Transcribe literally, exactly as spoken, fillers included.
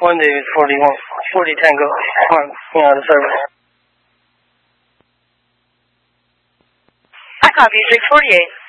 one David, forty-one, forty Tango, one, going out of service. I copy, six forty-eight.